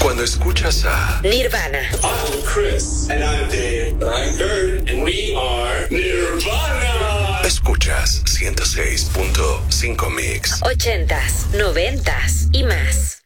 Cuando escuchas a Nirvana. I'm Chris. And I'm Dave. I'm Kurt. And we are Nirvana. escuchas 106.5 Mix. 80s, 90s y más.